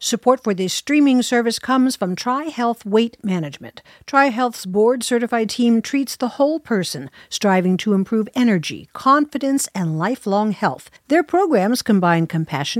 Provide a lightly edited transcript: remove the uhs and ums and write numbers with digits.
Support for this streaming service comes from TriHealth Weight Management. TriHealth's board-certified team treats the whole person, striving to improve energy, confidence, and lifelong health. Their programs combine compassion,